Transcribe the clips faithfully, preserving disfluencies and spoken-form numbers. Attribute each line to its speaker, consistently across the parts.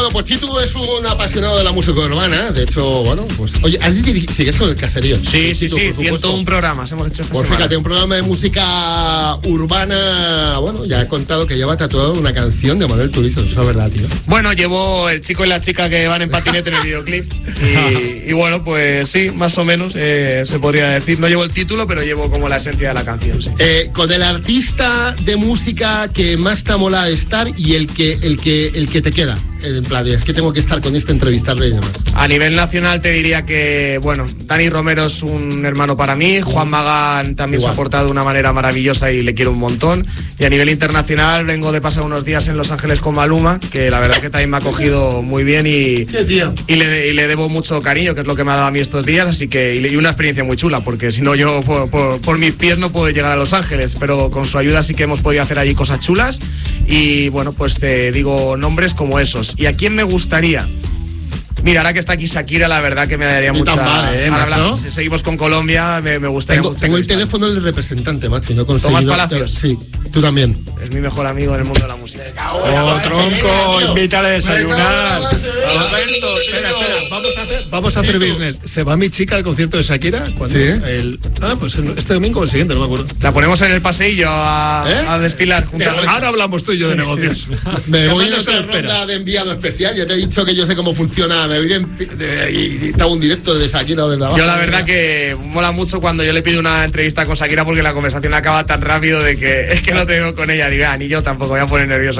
Speaker 1: Bueno, pues Chitu es un apasionado de la música urbana. De hecho, bueno, pues... Oye, ¿sigues con el caserío?
Speaker 2: Sí, sí, Chitu, sí, ciento un programas hemos hecho esta
Speaker 1: Pues
Speaker 2: semana.
Speaker 1: fíjate, un programa de música urbana. Bueno, ya he contado que lleva tatuado una canción de Manuel Turizo. Eso es verdad, tío.
Speaker 2: Bueno, llevo el chico y la chica que van en patinete en el videoclip. Y, y bueno, pues sí, más o menos eh, se podría decir. No llevo el título, pero llevo como la esencia de la canción, sí.
Speaker 1: Eh, con el artista de música que más te mola estar y el que, el que, el que te queda. En plan, es que tengo que estar con este, entrevistarle y demás.
Speaker 2: A nivel nacional te diría que, bueno, Dani Romero es un hermano para mí, Juan Magán también Igual. se ha portado de una manera maravillosa y le quiero un montón. Y a nivel internacional vengo de pasar unos días en Los Ángeles con Maluma, que la verdad que también me ha cogido muy bien y, y, le, y le debo mucho cariño, que es lo que me ha dado a mí estos días, así que y una experiencia muy chula, porque si no yo por, por, por mis pies no puedo llegar a Los Ángeles, pero con su ayuda sí que hemos podido hacer allí cosas chulas y bueno, pues te digo nombres como esos. ¿Y a quién me gustaría? Mira, ahora que está aquí Shakira, la verdad que me daría mucha...
Speaker 1: Mal, ¿eh,
Speaker 2: ahora hablamos, si seguimos con Colombia, me, me gustaría
Speaker 1: tengo,
Speaker 2: mucho.
Speaker 1: Tengo el teléfono del representante, macho, y no he conseguido...
Speaker 2: Tomás Palacios.
Speaker 1: Sí, tú también.
Speaker 2: Es mi mejor amigo en el mundo de la música.
Speaker 3: ¡Oh, tronco! Invítale a desayunar.
Speaker 1: Roberto, espera, espera. Vamos a hacer, vamos a hacer business.
Speaker 3: ¿Se va mi chica al concierto de Shakira?
Speaker 1: Sí.
Speaker 3: El, ah, pues este domingo o el siguiente, no me acuerdo.
Speaker 2: La ponemos en el paseillo a,
Speaker 1: ¿Eh?
Speaker 2: a desfilar.
Speaker 3: Mira, ahora hablamos tú y yo sí, de negocios.
Speaker 1: Sí. Me voy a hacer ronda de enviado especial. Ya te he dicho que yo sé cómo funciona. Me voy de, de, y, y te hago un directo de Shakira o desde abajo.
Speaker 2: Yo la verdad que mola mucho cuando yo le pido una entrevista con Shakira porque la conversación acaba tan rápido de que es que no te veo con ella. Digo, ah, ni yo tampoco, voy a poner nervioso.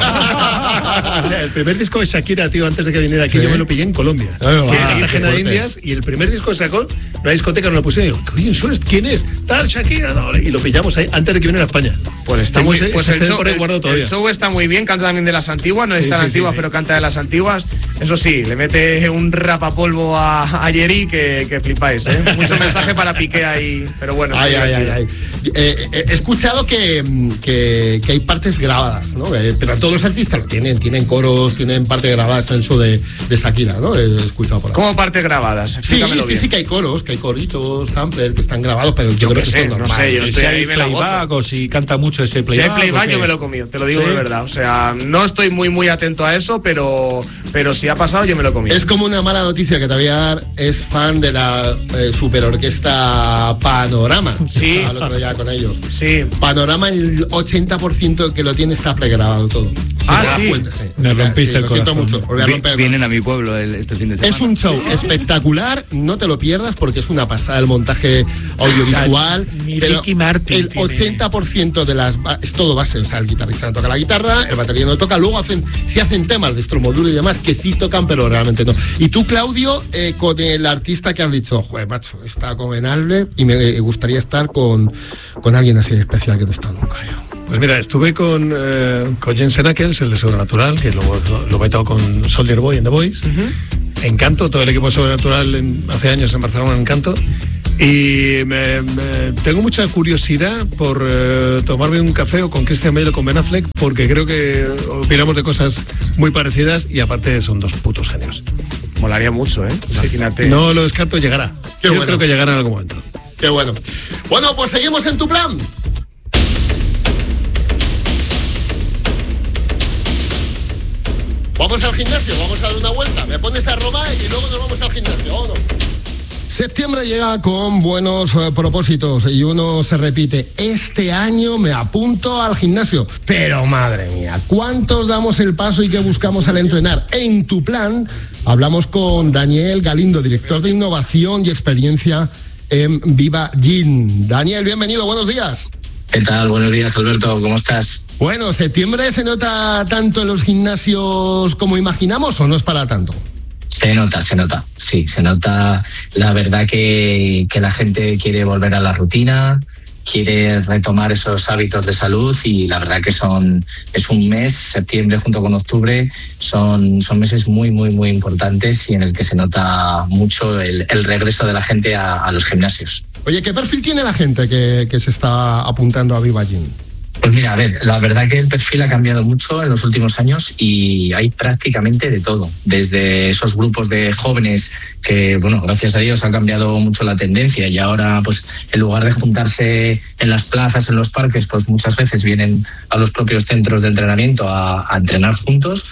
Speaker 3: El primer disco de Shakira, tío, antes de que viniera aquí, ¿sí? Yo me lo pillé en Colombia.
Speaker 1: Oh,
Speaker 3: en Indígena de Indias, y el primer disco que sacó, una discoteca nos lo pusieron y digo, oye, ¿sabes quién es? Tal Shakira, no, y lo pillamos ahí antes de que viniera a España.
Speaker 2: Pues está muy
Speaker 3: ese,
Speaker 2: pues
Speaker 3: ese
Speaker 2: el, show,
Speaker 3: por ahí guardado todavía.
Speaker 2: El show está muy bien, canta también de las antiguas, no sí, es tan sí, antiguas, sí, pero sí. canta de las antiguas. Eso sí, le mete un rapapolvo a, a Yeri que, que flipáis, ¿eh? Mucho mensaje para Piqué ahí, pero bueno.
Speaker 1: Ay, ay, ay, ay. Eh, eh, he escuchado que, que, que hay partes grabadas, ¿no? Eh, pero todos los artistas lo tienen, tienen coros, tienen partes grabadas en el show de, de Shakira, ¿no? He escuchado por ahí.
Speaker 2: ¿Cómo partes grabadas?
Speaker 1: Sí, sí, bien. sí que hay coros, que hay coritos, samples que están grabados, pero yo,
Speaker 2: yo
Speaker 1: creo que
Speaker 2: sé,
Speaker 1: son
Speaker 2: no
Speaker 1: normales.
Speaker 2: sé, yo estoy ahí me la gozo.
Speaker 3: O si canta mucho ese playback.
Speaker 2: Si hay playback yo me lo he comido, te lo digo ¿sí? de verdad. O sea, no estoy muy muy atento a eso, pero, pero si ha pasado yo me lo he comido.
Speaker 1: Es como una mala noticia que te voy a dar, es fan de la eh, superorquesta Panorama.
Speaker 2: Sí.
Speaker 1: El otro día con ellos.
Speaker 2: Sí.
Speaker 1: Panorama, el ochenta por ciento que lo tiene está pregrabado todo.
Speaker 2: Ah, sí.
Speaker 1: Cuenta, sí.
Speaker 3: Me rompiste
Speaker 1: sí,
Speaker 3: el
Speaker 1: lo
Speaker 3: corazón.
Speaker 1: Siento mucho. Voy a romper el
Speaker 4: Vienen a mi pueblo el, este fin de semana.
Speaker 1: Es un show espectacular, no te lo pierdas porque es una pasada el montaje audiovisual.
Speaker 3: O sea, ni Ricky Martin
Speaker 1: el
Speaker 3: tiene...
Speaker 1: ochenta por ciento de las es todo base, o sea, el guitarrista no toca la guitarra, el batería no toca, luego hacen sí hacen temas de Stromoduro y demás que sí tocan, pero realmente no. Y tú, Claudio, eh, con el artista que has dicho, joder, macho, está convenable y me gustaría estar con, con alguien así de especial que no está nunca yo.
Speaker 3: Pues mira, estuve con, eh, con Jensen Ackles, el de Sobrenatural, que lo, lo, lo he metido con Soldier Boy en The Voice. Uh-huh. Encanto, todo el equipo de Sobrenatural en, hace años en Barcelona, Encanto. Y me, me, tengo mucha curiosidad por eh, tomarme un café o con Christian Bale o con Ben Affleck, porque creo que opinamos de cosas muy parecidas y aparte son dos putos años.
Speaker 2: Molaría mucho, ¿eh? Imagínate.
Speaker 3: No lo descarto, llegará.
Speaker 1: Qué
Speaker 3: Yo
Speaker 1: bueno.
Speaker 3: creo que llegará en algún momento.
Speaker 1: Qué bueno. Bueno, pues seguimos en tu plan. Vamos al gimnasio, vamos a dar una vuelta. Me pones a Roma y luego nos vamos al gimnasio, ¿o no? Septiembre llega con buenos eh, propósitos y uno se repite. Este año me apunto al gimnasio. Pero madre mía, ¿cuántos damos el paso y qué buscamos al entrenar? En tu plan hablamos con Daniel Galindo, director de innovación y experiencia en Viva Gym. Daniel, bienvenido, buenos días.
Speaker 5: ¿Qué tal? Buenos días, Alberto, ¿cómo estás?
Speaker 1: Bueno, ¿septiembre se nota tanto en los gimnasios como imaginamos o no es para tanto?
Speaker 5: Se nota, se nota, sí, se nota. La verdad que, que la gente quiere volver a la rutina, quiere retomar esos hábitos de salud y la verdad que son es un mes, septiembre junto con octubre, son, son meses muy, muy, muy importantes y en el que se nota mucho el, el regreso de la gente a, a los gimnasios.
Speaker 1: Oye, ¿qué perfil tiene la gente que, que se está apuntando a Viva Gym?
Speaker 5: Pues mira, a ver, la verdad que el perfil ha cambiado mucho en los últimos años y hay prácticamente de todo. Desde esos grupos de jóvenes que, bueno, gracias a Dios ha cambiado mucho la tendencia y ahora, pues, en lugar de juntarse en las plazas, en los parques, pues muchas veces vienen a los propios centros de entrenamiento a, a entrenar juntos.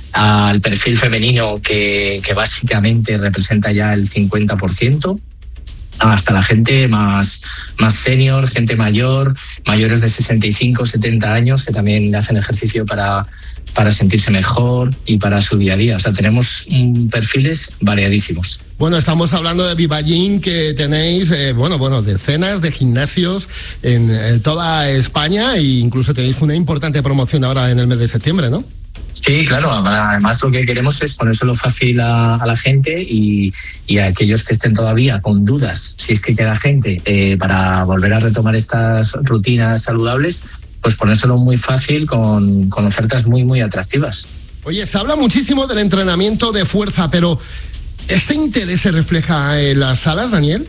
Speaker 5: al perfil femenino que, que básicamente representa ya el cincuenta por ciento, hasta la gente más, más senior, gente mayor, mayores de sesenta y cinco, setenta años, que también hacen ejercicio para, para sentirse mejor y para su día a día. O sea, tenemos um, perfiles variadísimos.
Speaker 1: Bueno, estamos hablando de Viva Gym, que tenéis, eh, bueno, bueno, decenas de gimnasios en, en toda España, e incluso tenéis una importante promoción ahora en el mes de septiembre, ¿no?
Speaker 5: Sí, claro. Además, lo que queremos es ponérselo fácil a, a la gente y, y a aquellos que estén todavía con dudas, si es que queda gente, eh, para volver a retomar estas rutinas saludables, pues ponérselo muy fácil con, con ofertas muy, muy atractivas.
Speaker 1: Oye, se habla muchísimo del entrenamiento de fuerza, pero ¿ese interés se refleja en las salas, Daniel?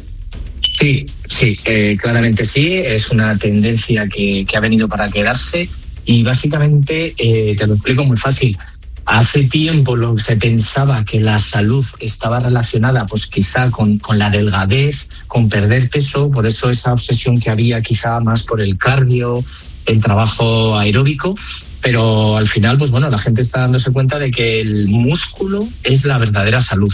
Speaker 5: Sí, sí, eh, claramente sí. Es una tendencia que, que ha venido para quedarse. Y básicamente, eh, te lo explico muy fácil. Hace tiempo lo se pensaba que la salud estaba relacionada, pues quizá con, con la delgadez, con perder peso, por eso esa obsesión que había quizá más por el cardio, el trabajo aeróbico, pero al final, pues bueno, la gente está dándose cuenta de que el músculo es la verdadera salud.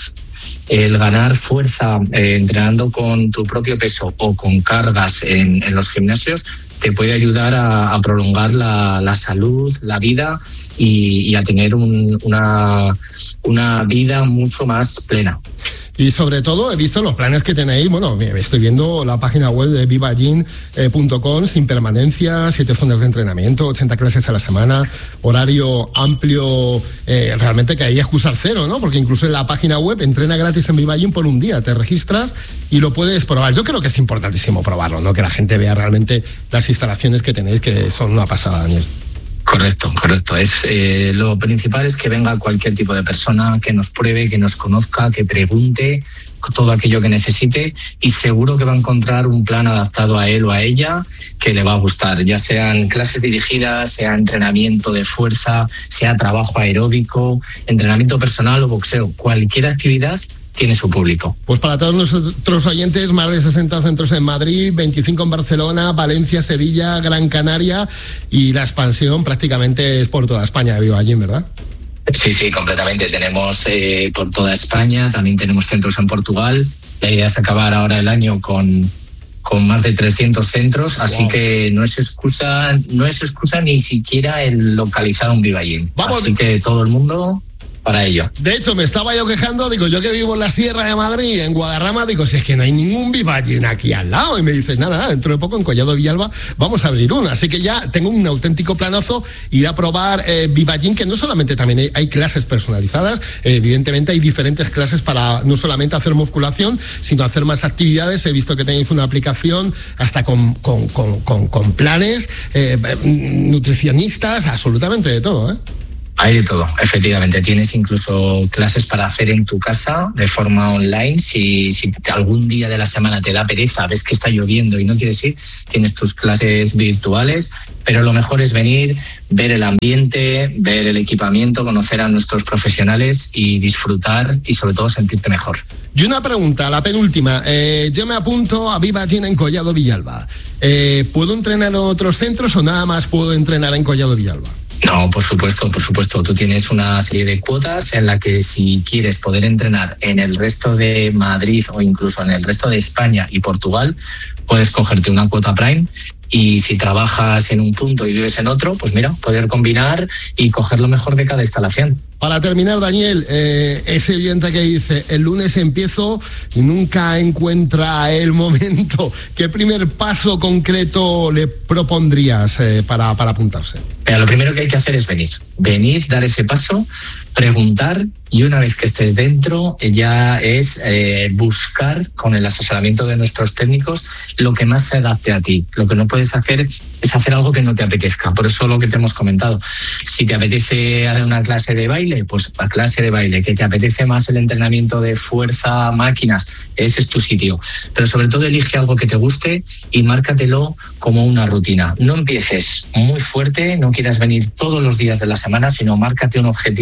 Speaker 5: El ganar fuerza eh, entrenando con tu propio peso o con cargas en, en los gimnasios te puede ayudar a, a prolongar la, la salud, la vida y, y a tener un, una, una vida mucho más plena.
Speaker 1: Y sobre todo he visto los planes que tenéis, bueno, estoy viendo la página web de viva gym punto com, sin permanencia, siete zonas de entrenamiento, ochenta clases a la semana, horario amplio, eh, realmente que hay excusar cero, ¿no? Porque incluso en la página web entrena gratis en Viva Gym por un día, te registras y lo puedes probar. Yo creo que es importantísimo probarlo, ¿no? Que la gente vea realmente las instalaciones que tenéis, que son una pasada, Daniel.
Speaker 5: Correcto, correcto. Es eh, lo principal es que venga cualquier tipo de persona, que nos pruebe, que nos conozca, que pregunte todo aquello que necesite y seguro que va a encontrar un plan adaptado a él o a ella que le va a gustar, ya sean clases dirigidas, sea entrenamiento de fuerza, sea trabajo aeróbico, entrenamiento personal o boxeo, cualquier actividad tiene su público.
Speaker 1: Pues para todos nuestros oyentes, más de sesenta centros en Madrid, veinticinco en Barcelona, Valencia, Sevilla, Gran Canaria, y la expansión prácticamente es por toda España de Viva Gym, ¿verdad?
Speaker 5: Sí, sí, completamente. Tenemos eh, por toda España, también tenemos centros en Portugal. La idea es acabar ahora el año con, con más de trescientos centros, así wow. que no es excusa, no es excusa ni siquiera el localizar un Viva Gym. Vamos. Así que todo el mundo para ello.
Speaker 1: De hecho, me estaba yo quejando, digo, yo que vivo en la Sierra de Madrid, en Guadarrama, digo, si es que no hay ningún Viva Gym aquí al lado. Y me dices, nada, nada, dentro de poco en Collado Villalba vamos a abrir una. Así que ya tengo un auténtico planazo, ir a probar eh, Viva Gym, que no solamente también hay, hay clases personalizadas, eh, evidentemente hay diferentes clases para no solamente hacer musculación, sino hacer más actividades. He visto que tenéis una aplicación hasta con, con, con, con, con planes, eh, nutricionistas, absolutamente de todo, ¿eh?
Speaker 5: Hay de todo, efectivamente. Tienes incluso clases para hacer en tu casa de forma online. Si, si algún día de la semana te da pereza, ves que está lloviendo y no quieres ir, tienes tus clases virtuales. Pero lo mejor es venir, ver el ambiente, ver el equipamiento, conocer a nuestros profesionales y disfrutar y sobre todo sentirte mejor.
Speaker 1: Y una pregunta, la penúltima. Eh, yo me apunto a Viva Gym en Collado Villalba. Eh, ¿Puedo entrenar en otros centros o nada más puedo entrenar en Collado Villalba?
Speaker 5: No, por supuesto, por supuesto. Tú tienes una serie de cuotas en la que si quieres poder entrenar en el resto de Madrid o incluso en el resto de España y Portugal, puedes cogerte una cuota Prime. Y si trabajas en un punto y vives en otro, pues mira, poder combinar y coger lo mejor de cada instalación.
Speaker 1: Para terminar, Daniel, eh, ese oyente que dice, el lunes empiezo y nunca encuentra el momento, ¿qué primer paso concreto le propondrías eh, para, para apuntarse?
Speaker 5: Mira, lo primero que hay que hacer es venir, venir, dar ese paso, preguntar y una vez que estés dentro ya es eh, buscar con el asesoramiento de nuestros técnicos lo que más se adapte a ti. Lo que no puedes hacer es hacer algo que no te apetezca. Por eso lo que te hemos comentado. Si te apetece hacer una clase de baile, pues a clase de baile. Que te apetece más el entrenamiento de fuerza, máquinas, ese es tu sitio. Pero sobre todo elige algo que te guste y márcatelo como una rutina. No empieces muy fuerte, no quieras venir todos los días de la semana, sino márcate un objetivo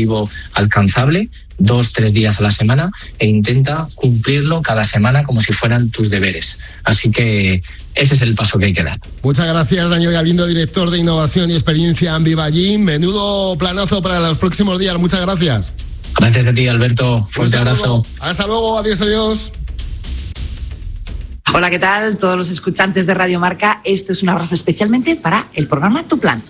Speaker 5: alcanzable, dos, tres días a la semana, e intenta cumplirlo cada semana como si fueran tus deberes. Así que ese es el paso que hay que dar.
Speaker 1: Muchas gracias, Daniel Galindo, director de Innovación y Experiencia en Viva Gym. Menudo planazo para los próximos días. Muchas gracias.
Speaker 5: Gracias a ti, Alberto. Fuerte abrazo.
Speaker 1: Hasta luego. Adiós, adiós.
Speaker 4: Hola, ¿qué tal? Todos los escuchantes de Radio Marca. Esto es un abrazo especialmente para el programa Tu Plan.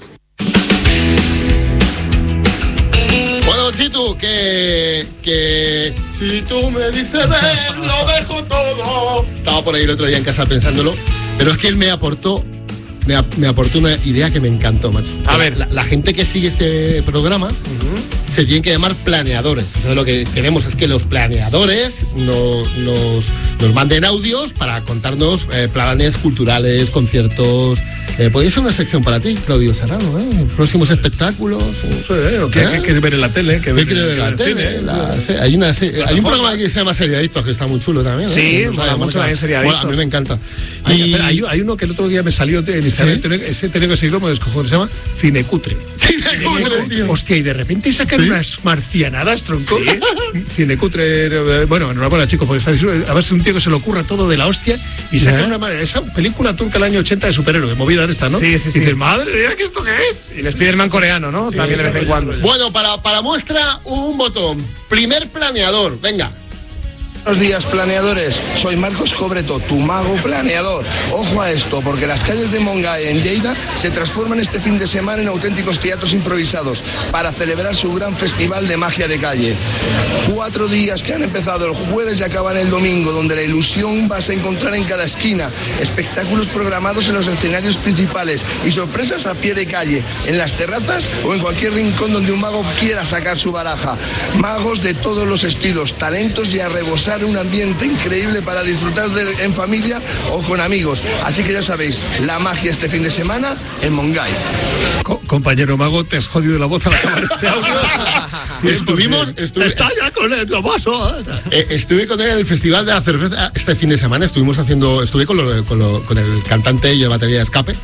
Speaker 1: Bueno, Chitu, que, que si tú me dices ven, lo dejo todo. Estaba por ahí el otro día en casa pensándolo, pero es que él me aportó, me, me aportó una idea que me encantó, macho.
Speaker 2: A ver,
Speaker 1: la, la gente que sigue este programa uh-huh. se tienen que llamar planeadores. Entonces lo que queremos es que los planeadores no, nos, nos manden audios para contarnos eh, planes culturales, conciertos. Eh, podría ser una sección para ti, Claudio Serrano, ¿eh? Próximos espectáculos.
Speaker 3: Sí, ¿eh? ¿Qué, ¿Eh? ¿Qué, qué ver en la tele? ¿Qué ver,
Speaker 1: ¿Qué ver en la tele? La, sí, hay, una, sí, hay un programa que se llama Seriadictos que está muy chulo también.
Speaker 2: Sí,
Speaker 1: ¿eh?
Speaker 2: mola mucho también Seriadictos.
Speaker 1: Bueno, a mí me encanta.
Speaker 3: Hay, y... hay, hay uno que el otro día me salió en Instagram, ¿sí? Ese tenía que seguirlo, me descojones, se llama Cinecutre.
Speaker 1: Cinecutre, tío.
Speaker 3: Hostia, y de repente sacan ¿sí? unas marcianadas, tronco. ¿Sí? Cinecutre, bueno, enhorabuena, chicos, porque está, a ver si un tío que se le ocurra todo de la hostia y sacan ¿Eh? una esa película turca del año ochenta de superhéroe, movida de esta, ¿no?
Speaker 2: Sí, sí, sí.
Speaker 3: Y dices, madre mía, ¿qué esto qué es?
Speaker 2: Y el Spiderman coreano, ¿no? Sí, también de vez en cuando.
Speaker 1: Bueno, para, para muestra, un botón. Primer planeador, venga.
Speaker 6: Buenos días, planeadores. Soy Marcos Cobreto, tu mago planeador. Ojo a esto, porque las calles de Montgai en Lleida se transforman este fin de semana en auténticos teatros improvisados para celebrar su gran festival de magia de calle. Cuatro días que han empezado el jueves y acaban el domingo, donde la ilusión vas a encontrar en cada esquina, espectáculos programados en los escenarios principales y sorpresas a pie de calle, en las terrazas o en cualquier rincón donde un mago quiera sacar su baraja. Magos de todos los estilos, talentos y a rebosar un ambiente increíble para disfrutar de, en familia o con amigos. Así que ya sabéis, la magia este fin de semana en Montgai.
Speaker 3: Co- compañero mago, te has jodido la voz al acabar este audio.
Speaker 1: Estuvimos, estuve,
Speaker 3: está ya con él, lo paso.
Speaker 1: Eh, estuve con él en el Festival de la Cerveza este fin de semana. Estuvimos haciendo, estuve con, lo, con, lo, con el cantante y el batería de Escape.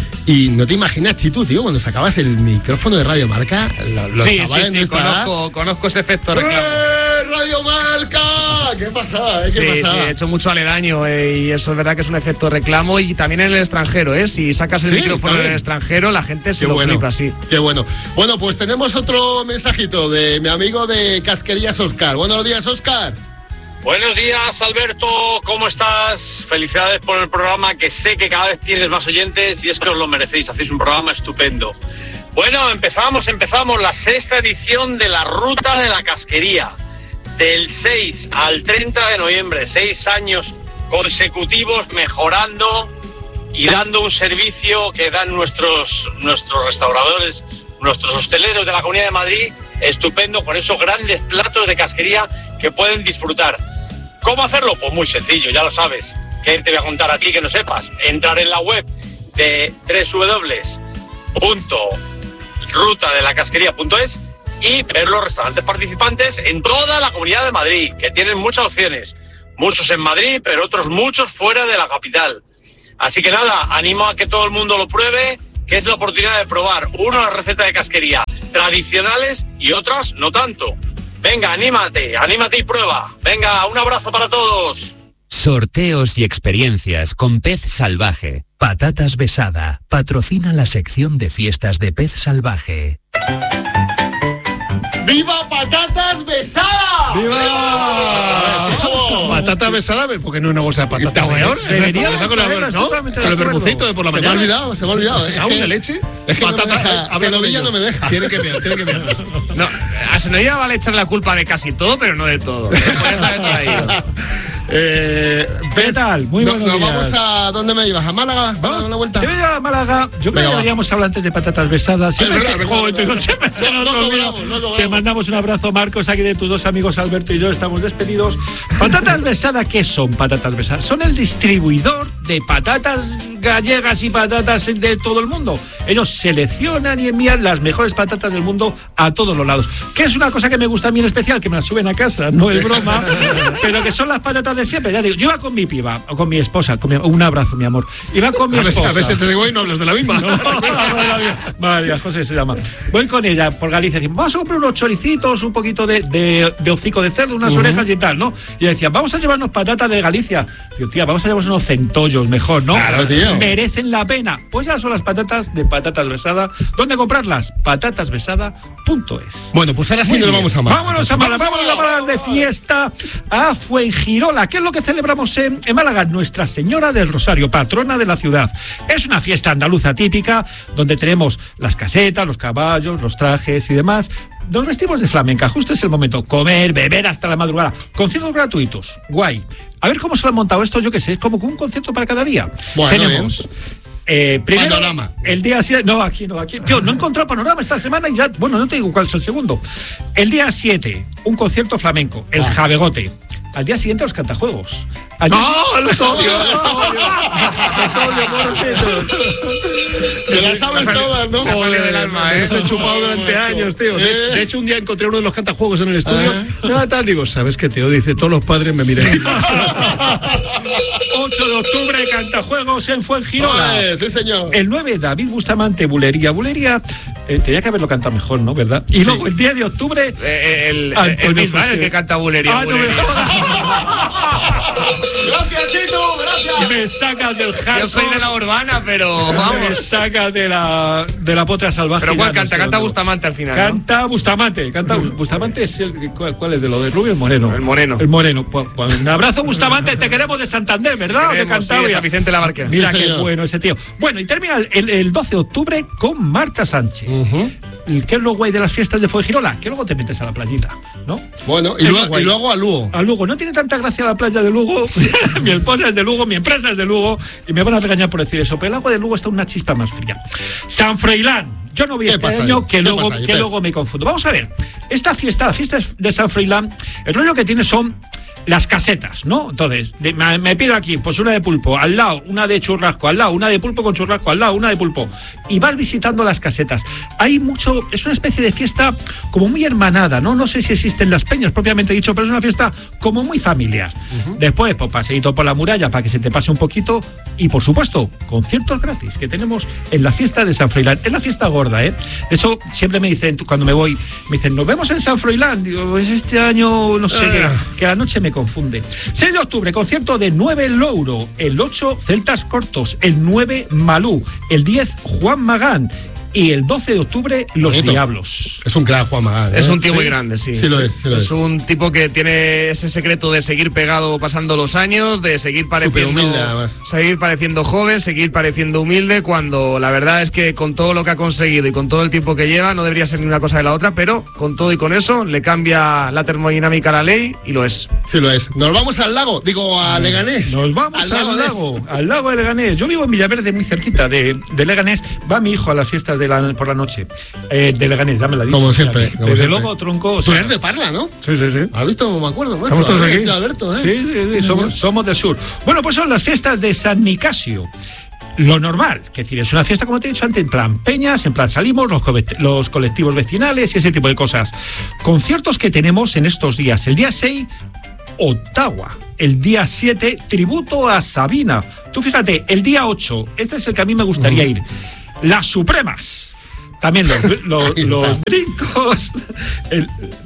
Speaker 1: Y no te imaginas, Chitu, tío, cuando sacabas el micrófono de Radio Marca, los
Speaker 2: sí,
Speaker 1: chavales
Speaker 2: sí, sí, conozco, edad, conozco ese efecto reclamo.
Speaker 1: ¡Eh, Radio Marca! ¿Qué pasa? ¿Eh? ¿Qué
Speaker 2: sí,
Speaker 1: pasa?
Speaker 2: sí, he hecho mucho aledaño eh, y eso es verdad que es un efecto reclamo y también en el extranjero, ¿eh? Si sacas el sí, micrófono en el extranjero, la gente se Qué lo
Speaker 1: bueno.
Speaker 2: flipa así.
Speaker 1: Qué bueno. Bueno, pues tenemos otro mensajito de mi amigo de Casquerías, Óscar. Buenos días, Óscar.
Speaker 7: Buenos días, Alberto, ¿cómo estás? Felicidades por el programa, que sé que cada vez tienes más oyentes y es que os lo merecéis, hacéis un programa estupendo. Bueno, empezamos, empezamos la sexta edición de la Ruta de la Casquería, del seis al treinta de noviembre, seis años consecutivos mejorando y dando un servicio que dan nuestros, nuestros restauradores, nuestros hosteleros de la Comunidad de Madrid, estupendo, con esos grandes platos de casquería que pueden disfrutar. ¿Cómo hacerlo? Pues muy sencillo, ya lo sabes. ¿Qué te voy a contar a ti que no sepas? Entrar en la web de doble u doble u doble u punto ruta de la casquería punto es y ver los restaurantes participantes en toda la Comunidad de Madrid, que tienen muchas opciones. Muchos en Madrid, pero otros muchos fuera de la capital. Así que nada, animo a que todo el mundo lo pruebe, que es la oportunidad de probar una receta de casquería tradicionales y otras no tanto. Venga, anímate, anímate y prueba. Venga, un abrazo para todos.
Speaker 8: Sorteos y experiencias con Pez Salvaje.
Speaker 9: Patatas Besada patrocina la sección de fiestas de Pez Salvaje.
Speaker 1: ¡Viva Patatas Besada!
Speaker 3: ¡Viva! Patata besada, porque no es una bolsa de patatas.
Speaker 2: Debería,
Speaker 3: ¿no? Con el vermucito de por la mañana.
Speaker 1: Se me ha olvidado, se me ha olvidado.
Speaker 3: ¿Es que, de leche?
Speaker 1: Es que
Speaker 3: patata,
Speaker 1: no me deja,
Speaker 3: a ver,
Speaker 1: Senovilla no me deja.
Speaker 3: Tiene que ver, tiene que ver.
Speaker 2: No, a Senovilla vale echar la culpa de casi todo, pero no de todo.
Speaker 1: Eh,
Speaker 10: ¿Qué tal? Muy
Speaker 1: no,
Speaker 10: buenos
Speaker 1: nos
Speaker 10: días.
Speaker 1: Vamos a... ¿Dónde me ibas? ¿A Málaga? ¿Vamos a dar una vuelta?
Speaker 10: Yo voy a Málaga. Yo creo que deberíamos hablar antes de patatas besadas.
Speaker 1: Sí, verdad, verdad, joder, verdad. No, siempre se nos no, olvida. No, no, no, Te mandamos un abrazo, Marcos, aquí de tus dos amigos Alberto y yo. Estamos despedidos.
Speaker 10: Patatas besadas, ¿qué son patatas besadas? Son el distribuidor de patatas gallegas y patatas de todo el mundo. Ellos seleccionan y envían las mejores patatas del mundo a todos los lados. Que es una cosa que me gusta a mí en especial, que me las suben a casa, no es broma, pero que son las patatas de siempre. Ya digo, yo iba con mi piba, o con mi esposa, con mi, un abrazo, mi amor. Iba con mi
Speaker 3: a
Speaker 10: esposa.
Speaker 3: A veces te digo y no hablas de la misma.
Speaker 10: No, no, no, no, María José se llama. Voy con ella por Galicia y decimos, vamos a comprar unos choricitos, un poquito de, de, de hocico de cerdo, unas uh-huh. orejas y tal, ¿no? Y decía, vamos a llevarnos patatas de Galicia. Digo, tía, vamos a llevarnos unos centollos mejor, ¿no?
Speaker 1: Claro, tío.
Speaker 10: Merecen la pena. Pues ya son las patatas de Patatas Besada. ¿Dónde comprarlas? patatas besada punto es.
Speaker 1: Bueno, pues ahora sí nos vamos a Málaga.
Speaker 10: Vámonos a Málaga, vámonos a Málaga de fiesta a Fuengirola. ¿Qué es lo que celebramos en, en Málaga? Nuestra Señora del Rosario, patrona de la ciudad. Es una fiesta andaluza típica donde tenemos las casetas, los caballos, los trajes y demás. Nos vestimos de flamenca, justo es el momento. Comer, beber hasta la madrugada. Conciertos gratuitos, guay. A ver cómo se lo han montado esto, yo qué sé, es como un concierto para cada día. Bueno, tenemos... Eh, primero, panorama. El día siete, no, aquí no, aquí, tío, no he encontrado panorama esta semana y ya, bueno, no te digo cuál es el segundo. El día siete, un concierto flamenco, el ah. Jabegote. Al día siguiente, los cantajuegos. Al
Speaker 3: ¡No!
Speaker 10: Día...
Speaker 3: ¡Los odio! ¡Los odio!
Speaker 10: ¡Los odio,
Speaker 1: Te las sabes todas, ¿no?
Speaker 3: Joder, del alma, ¿eh? Los he chupado durante años, tío. De, de hecho, un día encontré uno de los cantajuegos en el estudio. ¿Eh? Nada, tal, digo, ¿sabes qué, tío? Dice, todos los padres me miran.
Speaker 10: ocho de octubre, cantajuegos en Fuengirola.
Speaker 1: Oye, sí, señor.
Speaker 10: El nueve, David Bustamante, Bulería. Bulería, eh, tenía que haberlo cantado mejor, ¿no? ¿Verdad? Y sí. Luego, el diez de octubre...
Speaker 2: Eh, el, el, el mismo, ¿eh? El que canta Bulería. Ah, Bulería. No me jodas.
Speaker 1: Gracias, Chito, gracias.
Speaker 10: Me sacas del jarro.
Speaker 2: Yo soy de la urbana, pero vamos.
Speaker 10: Me sacas de la de la potra salvaje.
Speaker 2: Pero ¿cuál canta? Canta Bustamante al final,
Speaker 10: Canta ¿no? Bustamante, canta mm. Bustamante es el ¿cuál, ¿cuál es de lo de Rubio? El Moreno.
Speaker 2: El Moreno.
Speaker 10: El Moreno. Pues, pues, un abrazo, Bustamante, te queremos de Santander, ¿verdad?
Speaker 2: Queremos, de Cantabria. Sí, de San Vicente la Barquera.
Speaker 10: Mira
Speaker 1: sí,
Speaker 10: qué
Speaker 1: señor.
Speaker 10: bueno ese tío. Bueno, y termina el, el doce de octubre con Marta Sánchez. Uh-huh. ¿Qué es lo guay de las fiestas de Fuengirola? Que luego te metes a la playita, ¿no?
Speaker 1: Bueno, y, luego, y luego a Lugo.
Speaker 10: A Lugo. No tiene tanta gracia la playa de Lugo. Mi esposa es de Lugo, mi empresa es de Lugo, y me van a regañar por decir eso, pero el agua de Lugo está una chispa más fría. San Froilán. Yo no vi este año que, luego, que luego me confundo. Vamos a ver, esta fiesta, la fiesta de San Froilán, el rollo que tiene son las casetas, ¿no? Entonces, de, me, me pido aquí, pues una de pulpo, al lado, una de churrasco, al lado, una de pulpo con churrasco, al lado, una de pulpo. Y vas visitando las casetas. Hay mucho, es una especie de fiesta como muy hermanada, ¿no? No sé si existen las peñas, propiamente dicho, pero es una fiesta como muy familiar. Uh-huh. Después, pues paseíto por la muralla para que se te pase un poquito. Y, por supuesto, conciertos gratis que tenemos en la fiesta de San Froilán. Es la fiesta gorda, ¿eh? De hecho, siempre me dicen, cuando me voy, me dicen, nos vemos en San Froilán. Digo, pues este año, no sé, uh. que, que la noche me confunde. seis de octubre, concierto de nueve Louro, el ocho Celtas Cortos, el nueve Malú, el diez Juan Magán y el doce de octubre Los Bonito. Diablos.
Speaker 1: Es un crack, Juan Magán, ¿eh?
Speaker 2: Es un tío
Speaker 1: ¿Sí?
Speaker 2: muy grande, sí.
Speaker 1: Sí lo es, sí lo es.
Speaker 2: Es un tipo que tiene ese secreto de seguir pegado pasando los años, de seguir pareciendo
Speaker 1: humilde, además.
Speaker 2: seguir pareciendo joven, seguir pareciendo humilde, cuando la verdad es que con todo lo que ha conseguido y con todo el tiempo que lleva no debería ser ni una cosa de la otra, pero con todo y con eso le cambia la termodinámica a la ley y lo es.
Speaker 1: Sí lo es. Nos vamos al lago, digo a Leganés.
Speaker 10: Nos vamos al, al lago, lago al lago de Leganés. Yo vivo en Villaverde, muy cerquita de, de Leganés. Va mi hijo a las fiestas de la, por la noche. Eh, de Leganés, ya me la he dicho.
Speaker 1: Como siempre. Como
Speaker 10: Desde
Speaker 1: siempre.
Speaker 10: luego, tronco.
Speaker 1: Tú eres de Parla, ¿no?
Speaker 10: Sí, sí, sí.
Speaker 1: ¿Has visto? Me acuerdo. Macho.
Speaker 10: Estamos todos aquí.
Speaker 1: Alberto, ¿eh?
Speaker 10: Sí, sí, sí. Somos, somos del sur. Bueno, pues son las fiestas de San Nicasio. Lo normal, que decir, es una fiesta, como te he dicho antes, en plan peñas, en plan salimos, los, co- los colectivos vecinales y ese tipo de cosas. Conciertos que tenemos en estos días. El día seis, Ottawa. El día siete, tributo a Sabina. Tú fíjate, el día ocho, este es el que a mí me gustaría uh-huh. ir. Las Supremas. También los, los, los brincos. El,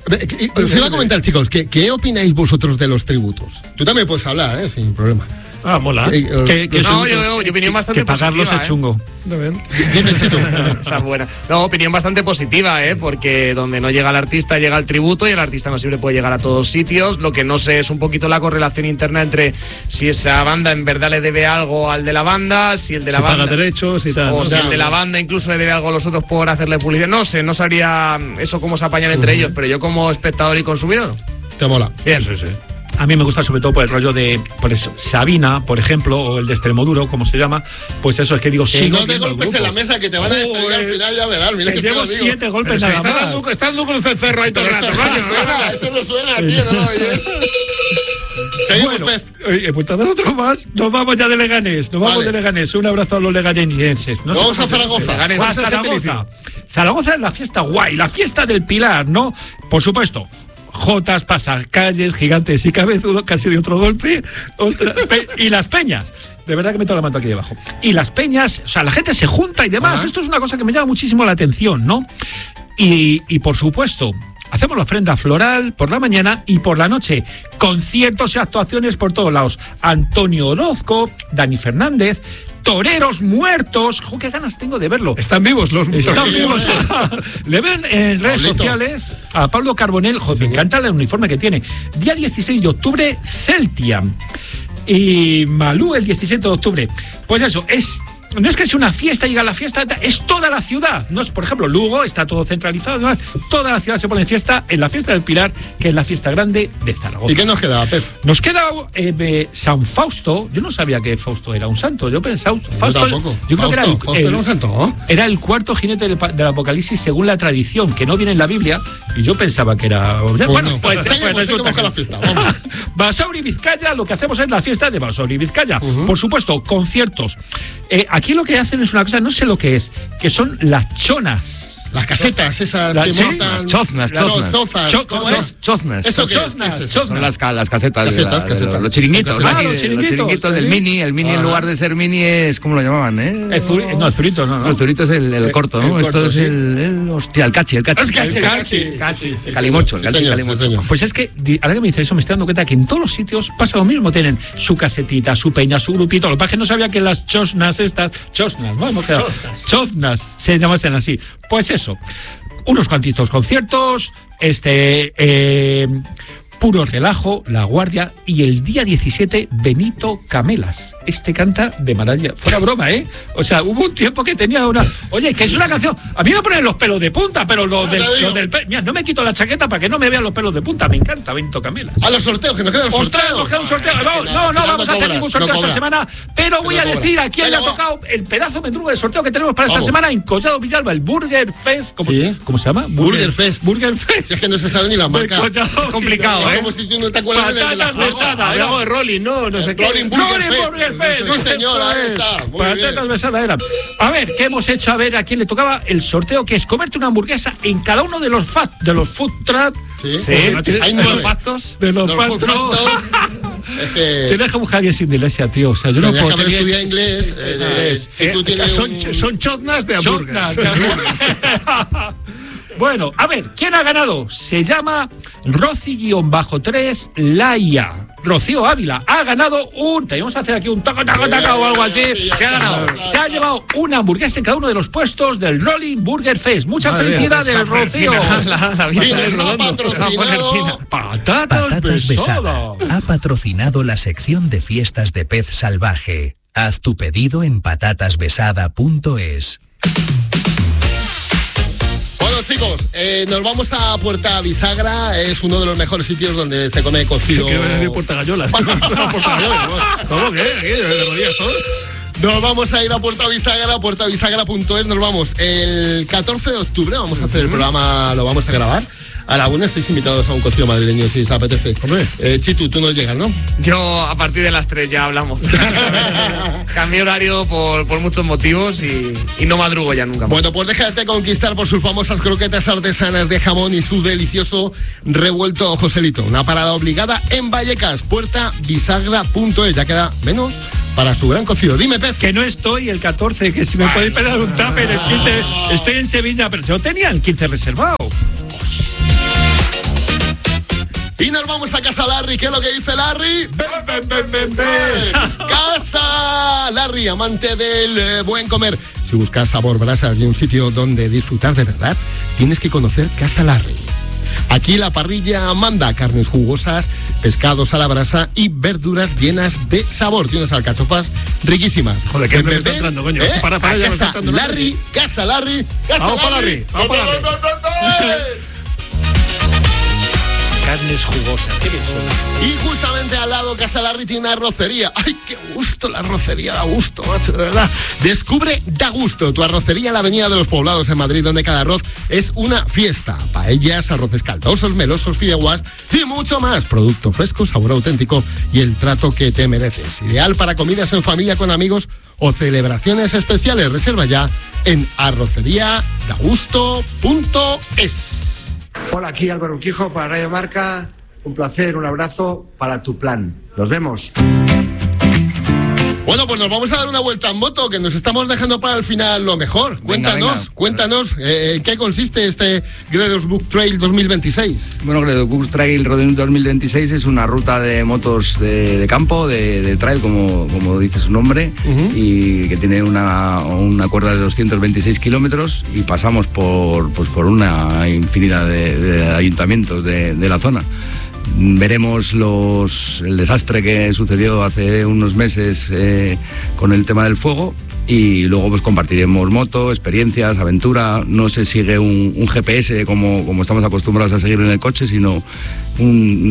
Speaker 1: Os iba a comentar, chicos, ¿qué, ¿qué opináis vosotros de los tributos? Tú también puedes hablar, ¿eh? Sin problema.
Speaker 3: Ah, mola.
Speaker 1: Eh,
Speaker 2: que, que no, yo, yo, yo opinión bastante
Speaker 10: que pagarlos
Speaker 2: positiva,
Speaker 10: es chungo.
Speaker 2: ¿eh? Dime, Chito. Esa buena. No, opinión bastante positiva, ¿eh? Porque donde no llega el artista, llega el tributo, y el artista no siempre puede llegar a todos sitios. Lo que no sé es un poquito la correlación interna entre si esa banda en verdad le debe algo al de la banda, si el de la
Speaker 3: si
Speaker 2: banda
Speaker 3: paga derechos y tal.
Speaker 2: O
Speaker 3: ¿no?
Speaker 2: si el de la banda incluso le debe algo a los otros por hacerle publicidad. No sé, no sabría eso cómo se apañan entre uh-huh. ellos, pero yo como espectador y consumidor.
Speaker 1: Te mola.
Speaker 2: Bien.
Speaker 10: Sí, sí. A mí me gusta sobre todo por el rollo de, por eso, Sabina, por ejemplo, o el de Extremoduro, como se llama, pues eso es que digo, sí.
Speaker 1: No te golpes en la mesa que te van a despedir al final, ya verás. Mira que
Speaker 10: llevo siete golpes nada más.
Speaker 3: Está dando con el cencerro ahí todo el rato.
Speaker 1: Esto no suena, esto no suena, tío, no lo oyes. Seguimos,
Speaker 10: bueno,
Speaker 1: Pez.
Speaker 10: He vuelto a dar otro más. Nos vamos ya de Leganés. Nos vamos
Speaker 1: Vale.
Speaker 10: de Leganés. Un abrazo a los leganenses. No
Speaker 1: Vamos
Speaker 10: sé
Speaker 1: a Zaragoza.
Speaker 10: Leganés.
Speaker 1: ¿Cuál es el
Speaker 10: Zaragoza.
Speaker 1: gentilicio?
Speaker 10: Zaragoza es la fiesta guay, la fiesta del Pilar, ¿no? Por supuesto. Jotas, pasacalles, gigantes y cabezudos, casi de otro golpe. Ostras, pe- y las peñas. De verdad que meto la mano aquí debajo. Y las peñas, o sea, la gente se junta y demás.
Speaker 1: Ajá.
Speaker 10: Esto es una cosa que me llama muchísimo la atención, ¿no? Y, y por supuesto, hacemos la ofrenda floral por la mañana y por la noche. Conciertos y actuaciones por todos lados. Antonio Orozco, Dani Fernández, toreros muertos. ¡Jo, qué ganas tengo de verlo!
Speaker 3: Están vivos los
Speaker 10: Están
Speaker 3: los-
Speaker 10: vivos. Le ven en redes
Speaker 1: Pablito.
Speaker 10: sociales a Pablo Carbonell. Jo, me encanta el uniforme que tiene. Día dieciséis de octubre, Celtia. Y Malú el diecisiete de octubre. Pues eso, es... No es que sea una fiesta, llega la fiesta, es toda la ciudad. No es, por ejemplo, Lugo, está todo centralizado. Además, toda la ciudad se pone en fiesta en la fiesta del Pilar, que es la fiesta grande de Zaragoza.
Speaker 1: ¿Y qué nos queda, Pez?
Speaker 10: Nos queda eh, eh, San Fausto. Yo no sabía que Fausto era un santo. Yo pensaba. Fausto,
Speaker 1: tampoco.
Speaker 10: yo creo que era el,
Speaker 1: Fausto, Fausto
Speaker 10: el-
Speaker 1: era un santo, ¿no?
Speaker 10: era el cuarto jinete del, pa- del Apocalipsis según la tradición, que no viene en la Biblia. Y yo pensaba que era. Bueno,
Speaker 1: no.
Speaker 10: pues,
Speaker 1: Seguimos,
Speaker 10: pues resulta
Speaker 1: seguimos con
Speaker 10: que-
Speaker 1: la fiesta, vamos.
Speaker 10: Basauri Vizcaya, lo que hacemos es la fiesta de Basauri Vizcaya.
Speaker 1: Ujú.
Speaker 10: Por supuesto, conciertos. Eh, aquí lo que hacen es una cosa, no sé lo que es, que son las chonas.
Speaker 1: Las casetas esas
Speaker 10: Las-
Speaker 1: que
Speaker 10: sí,
Speaker 1: montan...
Speaker 11: las choznas,
Speaker 1: Las
Speaker 11: choznas.
Speaker 1: chozas.
Speaker 10: Cho-
Speaker 1: ¿Cómo
Speaker 10: cho-
Speaker 1: es?
Speaker 11: Choznas.
Speaker 1: ¿Eso qué es?
Speaker 10: Choznas,
Speaker 1: ¿Qué es eso?
Speaker 10: choznas.
Speaker 11: Son las, ca- las casetas, de
Speaker 1: Casetas,
Speaker 11: la- de
Speaker 1: casetas.
Speaker 11: los, los chiringuitos,
Speaker 1: Ah,
Speaker 11: ¿no?
Speaker 10: los
Speaker 11: Los
Speaker 10: chiringuitos,
Speaker 11: chiringuitos del
Speaker 10: sí.
Speaker 11: mini. El mini,
Speaker 1: Ajá.
Speaker 11: en lugar de ser mini, es. ¿Cómo lo llamaban, eh?
Speaker 10: El zuri- no, el zurito, no, no.
Speaker 11: No, el zurito es el, el
Speaker 10: El-
Speaker 11: corto,
Speaker 10: el
Speaker 11: ¿no? Esto
Speaker 10: corto,
Speaker 11: es
Speaker 10: sí.
Speaker 11: el, el- Hostia, el cachi, el cachi.
Speaker 1: Es cachi,
Speaker 10: El
Speaker 1: cachi,
Speaker 10: cachi,
Speaker 1: cachi, sí,
Speaker 11: calimocho, el
Speaker 1: sí,
Speaker 11: cachi,
Speaker 1: señor,
Speaker 11: calimocho.
Speaker 1: sí, señor.
Speaker 10: Pues es que, di- ahora que me dice eso, me estoy dando cuenta que en todos los sitios pasa lo mismo. Tienen su casetita, su peña, su grupito. Lo que pasa es que no sabía que las chosnas estas... Chosnas, ¿no? Hemos quedado.
Speaker 1: Choznas.
Speaker 10: Choznas se llamasen así. Pues eso. Unos cuantitos conciertos, este... Eh, puro relajo, La Guardia, y el día diecisiete, Benito Camelas. Este canta de maravilla. Fuera broma, ¿eh? O sea, hubo un tiempo que tenía una... Oye, que es una canción... A mí me ponen los pelos de punta, pero los del...
Speaker 1: te digo.
Speaker 10: los del pe- Mira, no me quito la chaqueta para que no me vean los pelos de punta. Me encanta Benito Camelas.
Speaker 1: A los sorteos, que nos quedan los
Speaker 10: Ostras,
Speaker 1: sorteos.
Speaker 10: nos queda un sorteo.
Speaker 1: Ah,
Speaker 10: No,
Speaker 1: que
Speaker 10: no, no
Speaker 1: que
Speaker 10: vamos a hacer
Speaker 1: cobra,
Speaker 10: ningún
Speaker 1: no
Speaker 10: sorteo esta
Speaker 1: cobra.
Speaker 10: semana, pero voy
Speaker 1: no
Speaker 10: a
Speaker 1: cobra.
Speaker 10: decir a quién le ha
Speaker 1: Venga, va.
Speaker 10: tocado el pedazo mendrugo de sorteo que tenemos para esta
Speaker 1: Vamos.
Speaker 10: semana en Collado Villalba, el Burger Fest. ¿Cómo,
Speaker 1: Sí.
Speaker 10: se, ¿cómo se llama?
Speaker 1: Burger Fest.
Speaker 10: Burger Fest.
Speaker 1: Si es que no se sabe ni la marca.
Speaker 10: Collado
Speaker 11: complicado,
Speaker 10: Villalba.
Speaker 1: Es como si tú no te acuerdas de la
Speaker 10: Patatas besadas.
Speaker 3: Hablamos de Rolling, no, no sé qué.
Speaker 1: Rolling Burger
Speaker 10: Rolling
Speaker 1: Fest.
Speaker 10: Burger Fest.
Speaker 1: Sí, señor,
Speaker 10: eso
Speaker 1: ahí
Speaker 10: es.
Speaker 1: está. Muy
Speaker 10: Patatas
Speaker 1: bien.
Speaker 10: besadas eran. A ver, ¿qué hemos hecho? A ver a quién le tocaba el sorteo, que es comerte una hamburguesa en cada uno de los fat, de los food truck.
Speaker 1: Sí.
Speaker 10: Sí,
Speaker 1: Hay
Speaker 10: de
Speaker 1: nueve.
Speaker 10: los factos. De los
Speaker 1: Los
Speaker 10: factos.
Speaker 1: factos. Es que...
Speaker 10: Tienes que buscar a alguien sin iglesia, tío. O sea, yo no
Speaker 1: Tenías
Speaker 10: puedo
Speaker 1: que haber
Speaker 10: tener-
Speaker 1: estudiado inglés. eh, de-
Speaker 10: Es-
Speaker 1: si tú tienes
Speaker 3: Son,
Speaker 1: un-
Speaker 3: son choznas de hamburguesas.
Speaker 10: Chotnas de hamburguesas. Bueno, a ver, ¿quién ha ganado? Se llama Rosy-tres Laia. Rocío Ávila ha ganado un... Teníamos que hacer aquí un taco, taco, taco o algo así.
Speaker 1: Sí,
Speaker 10: ¿Qué ha ganado?
Speaker 1: claro.
Speaker 10: Se ha llevado una hamburguesa en cada uno de los puestos del Rolling Burger Fest. Muchas
Speaker 3: Madre mía,
Speaker 10: felicidades,
Speaker 3: esa
Speaker 10: Rocío.
Speaker 11: La, la vida
Speaker 1: Mira,
Speaker 11: es
Speaker 1: nos ha
Speaker 11: rodando.
Speaker 1: patrocinado...
Speaker 10: Patatas,
Speaker 9: Patatas
Speaker 10: besada.
Speaker 9: Besada ha patrocinado la sección de fiestas de Pez Salvaje. Haz tu pedido en patatasbesada punto es.
Speaker 1: Bueno, chicos, eh, nos vamos a Puerta Bisagra. Es uno de los mejores sitios donde se come cocido.
Speaker 3: Que van a decir Puerta Gallola. Puerta Gallola. ¿Cómo que? Aquello, de rodillas son.
Speaker 1: Nos vamos a ir a Puerta Bisagra, puerta bisagra punto es. Nos vamos el catorce de octubre. Vamos a hacer el programa, lo vamos a grabar. A la una estáis invitados a un cocido madrileño si os apetece.
Speaker 3: Hombre.
Speaker 1: Eh, Chitu, tú no llegas, ¿no?
Speaker 2: Yo a partir de las tres ya hablamos. Cambié horario por, por muchos motivos y, y no madrugo ya nunca más.
Speaker 1: Bueno, pues déjate conquistar por sus famosas croquetas artesanas de jamón y su delicioso revuelto Joselito. Una parada obligada en Vallecas, puerta bisagra punto es. Ya queda menos para su gran cocido. Dime, Pez.
Speaker 10: Que no estoy el catorce, que si me podéis pegar un tupper el quince. Estoy en Sevilla, pero yo tenía el quince reservado.
Speaker 1: Y nos vamos a Casa Larry. ¿Qué es lo que dice Larry?
Speaker 10: Ven, ven, ven, ven, ven.
Speaker 1: Casa Larry, amante del eh, buen comer. Si buscas sabor, brasas y un sitio donde disfrutar de verdad, tienes que conocer Casa Larry. Aquí la parrilla manda carnes jugosas, pescados a la brasa y verduras llenas de sabor. Tiene unas alcachofas riquísimas.
Speaker 3: Joder, que
Speaker 1: En
Speaker 3: me
Speaker 1: vez
Speaker 3: está
Speaker 1: de-
Speaker 3: entrando, coño.
Speaker 1: ¿eh?
Speaker 3: Para, para,
Speaker 1: A
Speaker 3: ya me
Speaker 1: Casa
Speaker 3: está entrando
Speaker 1: Larry, Casa Larry, Casa
Speaker 3: Vamos para
Speaker 1: Larry.
Speaker 3: Larry, vamos para Larry.
Speaker 10: carnes jugosas. Qué bien suena.
Speaker 1: Y justamente al lado Casa Larry tiene una arrocería. ¡Ay, qué gusto! La arrocería da gusto, macho, de verdad. Descubre Da Gusto, tu arrocería en la Avenida de los Poblados en Madrid, donde cada arroz es una fiesta. Paellas, arroces caldosos, melosos, fideuás y mucho más. Producto fresco, sabor auténtico y el trato que te mereces. Ideal para comidas en familia con amigos o celebraciones especiales. Reserva ya en arrocería da gusto punto es.
Speaker 12: Hola, aquí Álvaro Urquijo para Radio Marca. Un placer, un abrazo para tu plan. Nos vemos.
Speaker 1: Bueno, pues nos vamos a dar una vuelta en moto, que nos estamos dejando para el final lo mejor.
Speaker 11: Venga,
Speaker 1: cuéntanos,
Speaker 11: venga.
Speaker 1: cuéntanos, eh, ¿en qué consiste este Gredos Book Trail dos mil veintiséis?
Speaker 11: Bueno, Gredos Book Trail dos mil veintiséis es una ruta de motos de, de campo, de, de trail, como, como dice su nombre, uh-huh. y que tiene una, una cuerda de doscientos veintiséis kilómetros y pasamos por, pues, por una infinidad de, de ayuntamientos de, de la zona. Veremos los, el desastre que sucedió hace unos meses eh, con el tema del fuego y luego pues compartiremos moto, experiencias, aventura. No se sigue un, un G P S como, como estamos acostumbrados a seguir en el coche, sino un,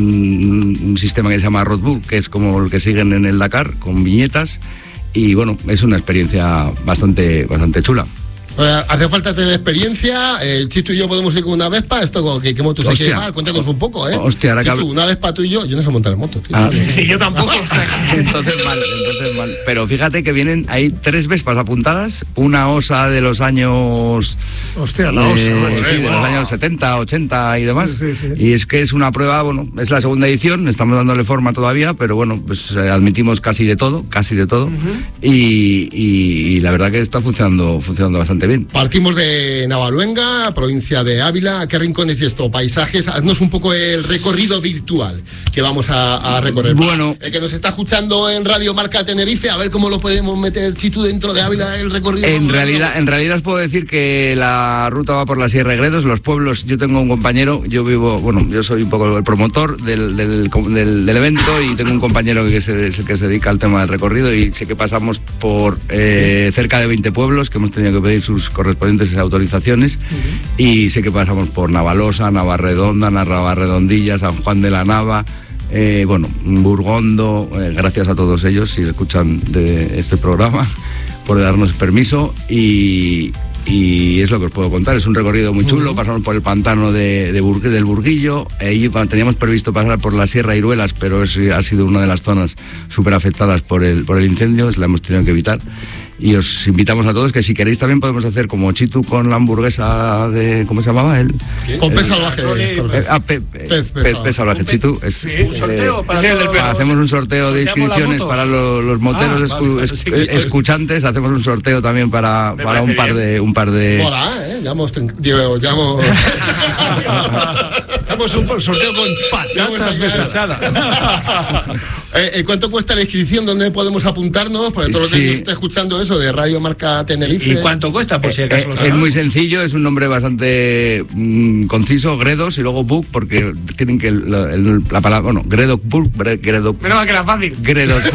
Speaker 11: un, un sistema que se llama Roadbook, que es como el que siguen en el Dakar, con viñetas, y bueno, es una experiencia bastante, bastante chula.
Speaker 1: Eh, hace falta tener experiencia. El Chitu y yo podemos ir con una Vespa. Esto, ¿qué, qué motos hay que llevar? Cuéntanos un poco, ¿eh?
Speaker 11: Hostia, ahora
Speaker 1: Chitu,
Speaker 11: que...
Speaker 1: una Vespa tú y yo. Yo no sé montar en moto, tío.
Speaker 11: Ah,
Speaker 2: sí, yo tampoco. O sea,
Speaker 11: entonces mal, entonces mal. Pero fíjate que vienen, hay tres Vespas apuntadas. Una Osa de los años...
Speaker 3: Hostia, la Osa.
Speaker 11: Eh,
Speaker 3: sí,
Speaker 11: sí, de
Speaker 3: wow.
Speaker 11: los años setenta, ochenta y demás.
Speaker 3: Sí, sí, sí.
Speaker 11: Y es que es una prueba, bueno, es la segunda edición. Estamos dándole forma todavía, pero bueno, pues eh, admitimos casi de todo, casi de todo. Uh-huh. y, y, y la verdad que está funcionando, funcionando bastante bien.
Speaker 1: Partimos de Navaluenga, provincia de Ávila. ¿Qué rincones y esto? Paisajes. Haznos un poco el recorrido virtual que vamos a, a recorrer.
Speaker 11: Bueno,
Speaker 1: el que nos está escuchando en Radio Marca Tenerife, a ver cómo lo podemos meter, Chitu, dentro de Ávila, el recorrido.
Speaker 11: En realidad, en realidad os puedo decir que la ruta va por la Sierra de Gredos, los pueblos. Yo tengo un compañero, yo vivo, bueno, yo soy un poco el promotor del, del, del, del evento y tengo un compañero que se, que se dedica al tema del recorrido y sé que pasamos por eh, sí. cerca de veinte pueblos que hemos tenido que pedir sus correspondientes autorizaciones. Uh-huh. Y sé que pasamos por Navalosa, Navarredonda, Navarredondilla, San Juan de la Nava, eh, bueno, Burgondo, eh, gracias a todos ellos si escuchan de este programa por darnos permiso y, y es lo que os puedo contar. Es un recorrido muy chulo. Uh-huh. Pasamos por el pantano de, de Bur- del Burguillo. Ahí teníamos previsto pasar por la Sierra Iruelas, pero es, ha sido una de las zonas súper afectadas por el, por el incendio, la hemos tenido que evitar. Y os invitamos a todos que si queréis también podemos hacer como Chitu con la hamburguesa de... ¿Cómo se llamaba? El,
Speaker 1: con pez salvaje.
Speaker 11: Eh, ah, pe, pe, pez, pez, pez salvaje, Chitu. Es,
Speaker 2: sí, un sorteo
Speaker 11: eh,
Speaker 2: para,
Speaker 11: sí,
Speaker 2: todo,
Speaker 11: para hacemos un sorteo de inscripciones para los, los moteros ah, escu, vale, es, vale, escuchantes. Hacemos un sorteo también para, para un par de... Un par de...
Speaker 1: Hola, ¿eh? Ya hemos... Digo, ya hemos... Hacemos un sorteo con patatas besadas. eh, eh, ¿Cuánto cuesta la inscripción? ¿Dónde podemos apuntarnos? Para todo sí. lo que nos esté escuchando eso de Radio Marca Tenerife.
Speaker 10: ¿Y cuánto cuesta? Por si acaso
Speaker 11: eh, eh, es muy sencillo, es un nombre bastante mmm, conciso, Gredos y luego Book, porque tienen que la, la palabra, bueno, Gredos Book, Gredos.
Speaker 2: Menos que era fácil.
Speaker 11: Gredos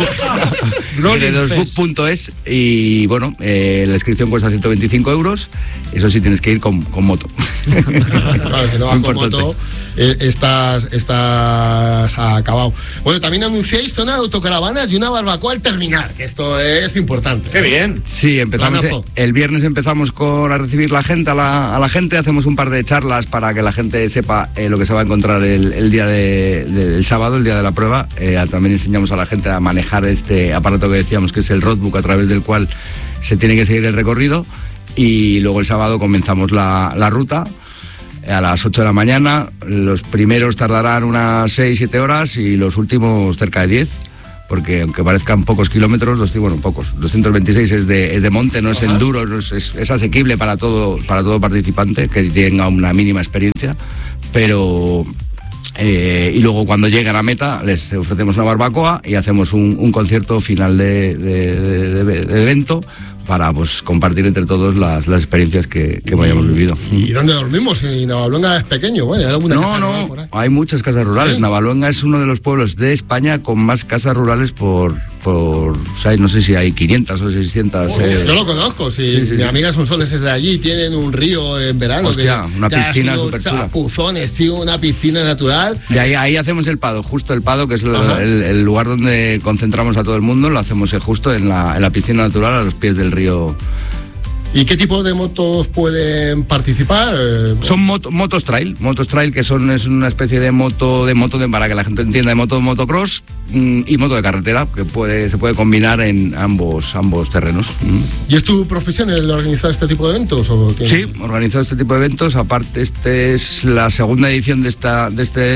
Speaker 11: Book punto es y bueno, eh, la inscripción cuesta ciento veinticinco euros. Eso sí, tienes que ir con, con moto.
Speaker 1: Claro, si no vas con moto, eh, estás, estás acabado. Bueno, también anunciáis zona de autocaravanas y una barbacoa al terminar, que esto es importante.
Speaker 2: ¡Qué bien!
Speaker 11: Sí, empezamos el, el viernes empezamos con a recibir la gente, a la, a la gente, hacemos un par de charlas para que la gente sepa eh, lo que se va a encontrar el, el día de, de, el sábado, el día de la prueba. Eh, también enseñamos a la gente a manejar este aparato que decíamos que es el Roadbook, a través del cual se tiene que seguir el recorrido. Y luego el sábado comenzamos la, la ruta a las ocho de la mañana. Los primeros tardarán unas seis siete horas y los últimos cerca de diez, porque aunque parezcan pocos kilómetros, los, bueno, pocos, doscientos veintiséis es de, es de monte, no es Ajá. enduro, no es, es, es asequible para todo, para todo participante que tenga una mínima experiencia, pero... Eh, y luego cuando lleguen a meta les ofrecemos una barbacoa y hacemos un, un concierto final de, de, de, de evento para pues compartir entre todos las, las experiencias que, que hayamos vivido.
Speaker 1: ¿Y dónde dormimos? Si Navaluenga es pequeño, ¿vale? ¿Hay alguna
Speaker 11: no,
Speaker 1: casa
Speaker 11: no,
Speaker 1: rural por ahí?
Speaker 11: Hay muchas casas rurales.
Speaker 1: ¿Sí?
Speaker 11: Navaluenga es uno de los pueblos de España con más casas rurales por, por o sea, no sé si hay quinientas o seiscientas.
Speaker 1: Oh,
Speaker 11: eh.
Speaker 1: Yo lo conozco, sí, sí, sí mi sí. amiga Sonsoles es de allí, tienen un río en verano.
Speaker 11: Hostia,
Speaker 1: que
Speaker 11: una piscina súper chula.
Speaker 1: Puzones, tío, una piscina natural.
Speaker 11: Y ahí, ahí hacemos el Pado, justo el Pado, que es el, el, el lugar donde concentramos a todo el mundo, lo hacemos justo en la, en la piscina natural a los pies del río.
Speaker 1: ¿Y qué tipo de motos pueden participar?
Speaker 11: Son moto, motos trail, motos trail que son es una especie de moto de moto de, para que la gente entienda, de moto motocross mmm, y moto de carretera que puede se puede combinar en ambos ambos terrenos.
Speaker 1: ¿Y es tu profesión el organizar este tipo de eventos? ¿O tienes...
Speaker 11: Sí, organizo este tipo de eventos. Aparte, este es la segunda edición de esta de este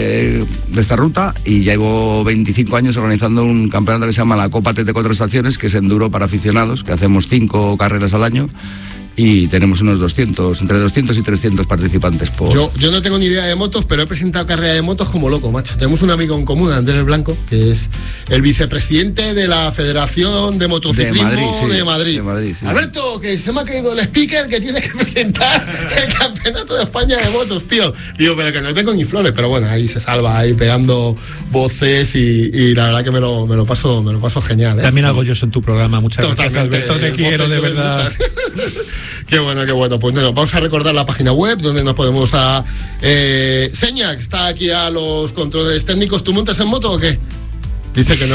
Speaker 11: de esta ruta y ya llevo veinticinco años organizando un campeonato que se llama la Copa T T Cuatro Estaciones, que es enduro para aficionados, que hacemos cinco carreras al año. Y tenemos unos doscientos, entre doscientos y trescientos participantes por...
Speaker 1: Yo, yo no tengo ni idea de motos, pero he presentado carrera de motos como loco, macho. Tenemos un amigo en común, Andrés Blanco, que es el vicepresidente de la Federación de Motociclismo de Madrid. Sí, de Madrid. De Madrid sí. Alberto, que se me ha caído el speaker que tiene que presentar el Campeonato de España de Motos, tío. Digo, pero que no tengo ni flores, pero bueno, ahí se salva, ahí pegando voces y, y la verdad que me lo, me lo paso me lo paso genial, ¿eh?
Speaker 10: También hago yo eso en tu programa, muchas Totalmente, gracias, Alberto, te quiero, de verdad.
Speaker 1: Qué bueno, qué bueno. Pues bueno, vamos a recordar la página web donde nos podemos a eh, Seña, que está aquí a los controles técnicos. ¿Tú montas en moto o qué? Dice que no.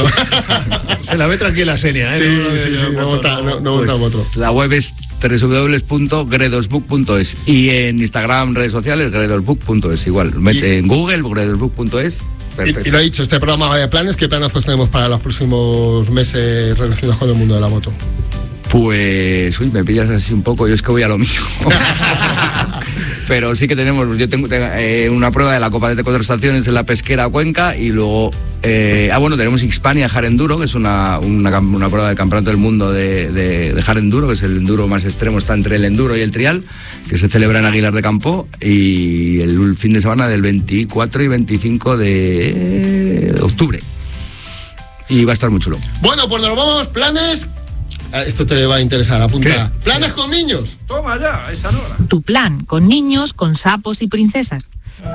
Speaker 3: Se la ve tranquila Seña, ¿eh?
Speaker 1: Sí, no, sí, sí, no monta, no, no monta
Speaker 11: pues,
Speaker 1: moto.
Speaker 11: La web es doble u doble u doble u punto gredosbook punto es y en Instagram, redes sociales, gredosbook punto es igual. Mete y, en Google, gredosbook punto es.
Speaker 1: Y, y lo he dicho, este programa de planes, ¿qué planazos tenemos para los próximos meses relacionados con el mundo de la moto?
Speaker 11: Pues, uy, me pillas así un poco, yo es que voy a lo mío. Pero sí que tenemos, yo tengo, tengo eh, una prueba de la Copa de Cuatro Estaciones en la Pesquera Cuenca y luego, eh, ah bueno, tenemos Hispania Hard Enduro, que es una, una, una prueba del Campeonato del Mundo de, de, de Hard Enduro, que es el enduro más extremo, está entre el enduro y el trial, que se celebra en Aguilar de Campo y el fin de semana del veinticuatro y veinticinco de octubre. Y va a estar muy chulo.
Speaker 1: Bueno, pues nos vamos, planes... Esto te va a interesar, apunta. ¿Qué? ¿Planes con niños?
Speaker 10: Toma ya, esa hora.
Speaker 13: Tu plan con niños, con sapos y princesas.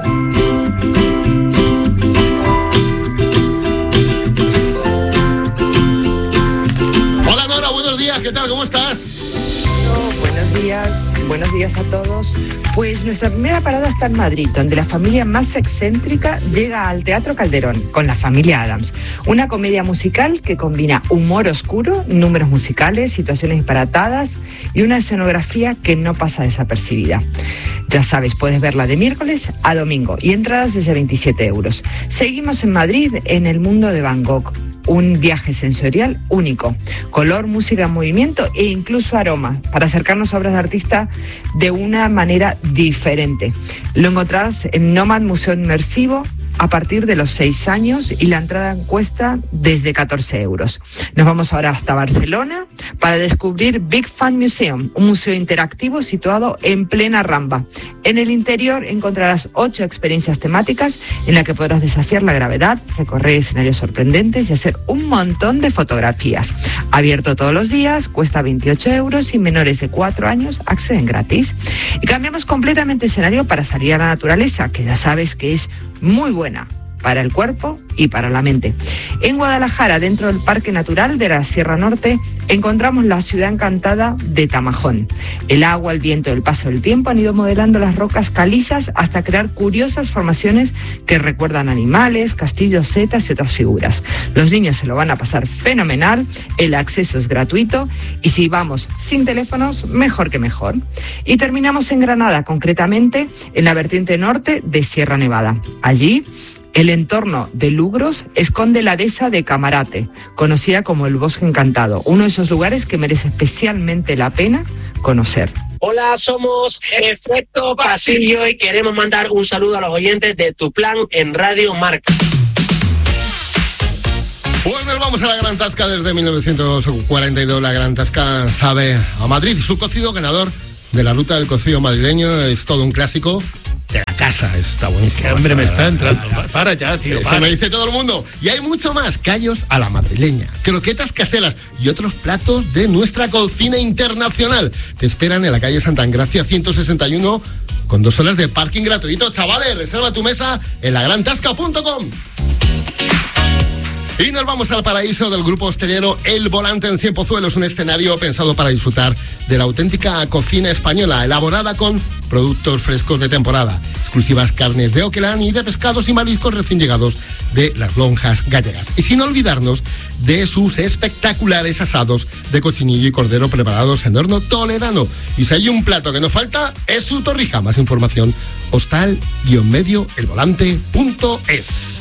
Speaker 1: Hola Nora, buenos días, ¿qué tal? ¿Cómo estás?
Speaker 14: Buenos días, buenos días a todos. Pues nuestra primera parada está en Madrid, donde la familia más excéntrica llega al Teatro Calderón, con la familia Adams. Una comedia musical que combina humor oscuro, números musicales, situaciones disparatadas y una escenografía que no pasa desapercibida. Ya sabes, puedes verla de miércoles a domingo y entradas desde veintisiete euros. Seguimos en Madrid, en el mundo de Van Gogh. Un viaje sensorial único, color, música, movimiento e incluso aroma, para acercarnos a obras de artista de una manera diferente. Lo encontrarás en Nomad Museo Inmersivo a partir de los seis años y la entrada cuesta desde catorce euros. Nos vamos ahora hasta Barcelona para descubrir Big Fan Museum, un museo interactivo situado en plena Rambla. En el interior encontrarás ocho experiencias temáticas en las que podrás desafiar la gravedad, recorrer escenarios sorprendentes y hacer un montón de fotografías. Abierto todos los días, cuesta veintiocho euros y menores de cuatro años acceden gratis. Y cambiamos completamente escenario para salir a la naturaleza, que ya sabes que es muy buena para el cuerpo y para la mente. En Guadalajara, dentro del Parque Natural de la Sierra Norte, encontramos la ciudad encantada de Tamajón. El agua, el viento y el paso del tiempo han ido modelando las rocas calizas hasta crear curiosas formaciones que recuerdan animales, castillos, setas y otras figuras. Los niños se lo van a pasar fenomenal, el acceso es gratuito y si vamos sin teléfonos, mejor que mejor. Y terminamos en Granada, concretamente en la vertiente norte de Sierra Nevada. Allí, el entorno de Lugros esconde la dehesa de Camarate, conocida como el Bosque Encantado, uno de esos lugares que merece especialmente la pena conocer.
Speaker 15: Hola, somos Efecto Pasillo y queremos mandar un saludo a los oyentes de Tu Plan en Radio Marca.
Speaker 1: Pues nos vamos a la Gran Tasca desde mil novecientos cuarenta y dos. La Gran Tasca sabe a Madrid. Su cocido ganador de la ruta del cocido madrileño es todo un clásico. de la casa. Está buenísimo.
Speaker 3: Qué hambre me está entrando. Para ya, tío.
Speaker 1: Eso
Speaker 3: para.
Speaker 1: me dice todo el mundo. Y hay mucho más. Callos a la madrileña, croquetas caseras y otros platos de nuestra cocina internacional. Te esperan en la calle Santa Engracia ciento sesenta y uno con dos horas de parking gratuito. Chavales, reserva tu mesa en la gran tasca punto com. Y nos vamos al paraíso del grupo hostelero El Volante en Cienpozuelos, un escenario pensado para disfrutar de la auténtica cocina española, elaborada con productos frescos de temporada, exclusivas carnes de Oquelán y de pescados y mariscos recién llegados de las lonjas gallegas. Y sin olvidarnos de sus espectaculares asados de cochinillo y cordero preparados en horno toledano. Y si hay un plato que no falta, es su torrija. Más información, hostal-medio elvolante punto es.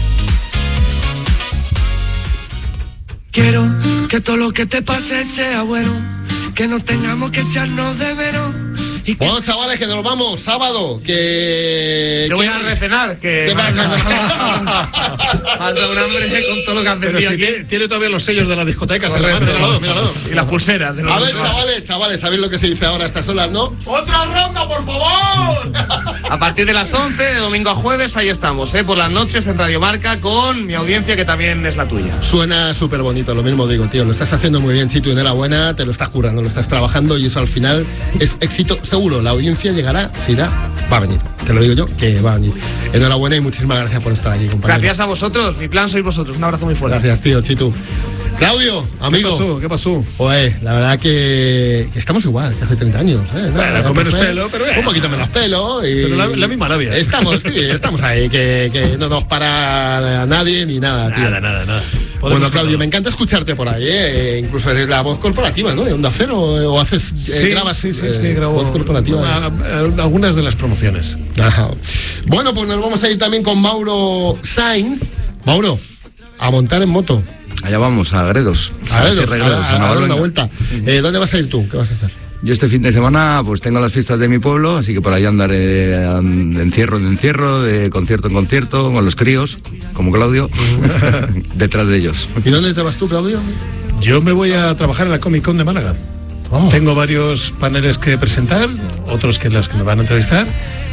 Speaker 16: Quiero que todo lo que te pase sea bueno, que no tengamos que echarnos de menos. Y que...
Speaker 1: Bueno, chavales, que nos vamos, sábado, que...
Speaker 2: Yo voy a recenar, que...
Speaker 1: Te vas
Speaker 2: a... Falta un hambre con todo lo que has
Speaker 3: Pero
Speaker 2: vendido
Speaker 3: si
Speaker 2: aquí.
Speaker 3: tiene, tiene todavía los sellos de las discotecas en la
Speaker 2: Correcto.
Speaker 3: mano, míralo, míralo.
Speaker 2: Y las pulseras. De los
Speaker 1: A ver,
Speaker 2: demás.
Speaker 1: chavales, chavales, ¿sabéis lo que se dice ahora a estas horas, no? ¡Otra ronda, por favor!
Speaker 2: A partir de las once, de domingo a jueves, ahí estamos, ¿eh? Por las noches en Radio Marca con mi audiencia, que también es la tuya.
Speaker 1: Suena súper bonito, lo mismo digo, tío. Lo estás haciendo muy bien, Chito, enhorabuena, te lo estás currando, lo estás trabajando y eso al final es éxito seguro. La audiencia llegará, se irá, va a venir. Te lo digo yo, que va a venir. Enhorabuena y muchísimas gracias por estar aquí, compañero.
Speaker 2: Gracias a vosotros, mi plan sois vosotros. Un abrazo muy fuerte.
Speaker 1: Gracias, tío, Chito. Claudio, amigo.
Speaker 3: ¿Qué pasó? ¿Qué pasó?
Speaker 1: Pues la verdad que estamos igual que hace treinta años. ¿eh?
Speaker 3: Bueno,
Speaker 1: Nada,
Speaker 3: con menos
Speaker 1: pues,
Speaker 3: pelo, pero bien.
Speaker 1: un poquito menos pelo. Y
Speaker 3: Pero la, la misma labia.
Speaker 1: Estamos, sí, estamos ahí, que, que no nos para a nadie ni nada, tío.
Speaker 3: Nada, nada, nada.
Speaker 1: Bueno,
Speaker 3: Podemos
Speaker 1: Claudio,
Speaker 3: todo.
Speaker 1: me encanta escucharte por ahí, ¿eh? Incluso eres la voz corporativa, ¿no? De Onda Cero, o haces, eh,
Speaker 3: Sí,
Speaker 1: grabas,
Speaker 3: sí, sí,
Speaker 1: eh,
Speaker 3: sí, grabo
Speaker 1: voz corporativa.
Speaker 3: a- a- algunas de las promociones.
Speaker 1: Ajá. Bueno, pues nos vamos a ir también con Mauro Sainz. Mauro, a montar en moto.
Speaker 11: Allá vamos, a Gredos.
Speaker 1: A ver,
Speaker 11: Sierra de Gredos,
Speaker 1: a, a-
Speaker 11: a
Speaker 1: a dar una
Speaker 11: Navalvenga.
Speaker 1: vuelta. Eh, ¿Dónde vas a ir tú? ¿Qué vas a hacer?
Speaker 11: Yo este fin de semana pues tengo las fiestas de mi pueblo, así que por ahí andaré de encierro en encierro, de concierto en concierto, con los críos, como Claudio, detrás de ellos.
Speaker 1: ¿Y dónde te vas tú, Claudio?
Speaker 3: Yo me voy a trabajar en la Comic Con de Málaga.
Speaker 1: Oh.
Speaker 3: Tengo varios paneles que presentar, otros que los que me van a entrevistar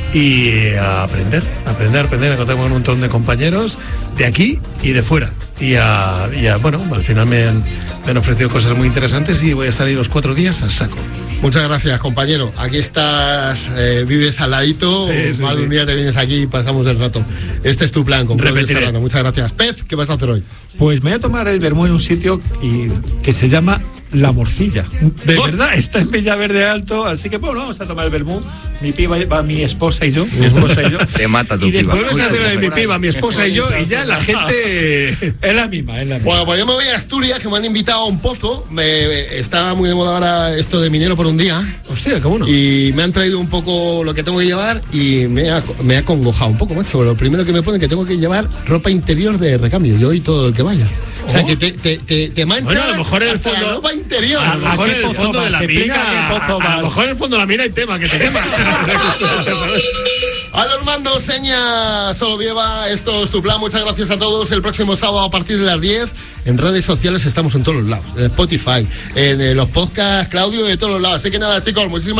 Speaker 3: y a aprender, aprender, aprender, a encontrarme con un montón de compañeros de aquí y de fuera. Y a, y a, bueno, al final me han, me han ofrecido cosas muy interesantes y voy a estar ahí los cuatro días al saco.
Speaker 1: Muchas gracias, compañero. Aquí estás, eh, vives al ladito,
Speaker 3: Sí, sí,
Speaker 1: más de
Speaker 3: sí.
Speaker 1: un día te vienes aquí y pasamos el rato. Este es tu plan, con Claudio
Speaker 3: Repetiré.
Speaker 1: Serrano. Muchas gracias. Pez, ¿qué vas a hacer hoy?
Speaker 10: Pues me voy a tomar el vermú en un sitio y, que se llama La Morcilla. De verdad, está en Villaverde Alto, así que bueno, vamos a tomar el vermú. Mi piba, va mi esposa y yo, mi esposa y yo.
Speaker 11: Te mata tu
Speaker 10: Y
Speaker 11: piba.
Speaker 10: después
Speaker 3: Vuelves a hacer la de mi piba, mi esposa y yo, y ya la gente...
Speaker 10: Es la misma, es la misma.
Speaker 1: Bueno, pues yo me voy a Asturias, que me han invitado a un pozo. Me, está muy de moda ahora esto de minero por un día.
Speaker 3: Hostia, ¿cómo no?
Speaker 1: Y me han traído un poco lo que tengo que llevar y me ha, me ha congojado un poco, macho. Lo primero que me ponen que tengo que llevar ropa interior de recambio, yo y todo el que vaya. O sea,
Speaker 3: Oh.
Speaker 1: que te, te, te, te mancha
Speaker 3: Bueno, a lo mejor en el
Speaker 1: hasta la
Speaker 3: fondo-
Speaker 1: ropa interior.
Speaker 3: A lo mejor
Speaker 10: qué
Speaker 3: en el
Speaker 10: pozo
Speaker 3: fondo de
Speaker 10: vas?
Speaker 3: la
Speaker 10: Explica
Speaker 3: mina,
Speaker 10: qué pozo
Speaker 3: a
Speaker 10: vas.
Speaker 3: lo mejor en el fondo de la mina hay tema que te quema.
Speaker 1: A los mandos, seña Solovieva, esto es tu plan. Muchas gracias a todos. El próximo sábado a partir de las diez en redes sociales estamos en todos los lados. En Spotify, en eh, los podcasts, Claudio, de todos los lados. Así que nada, chicos, muchísimas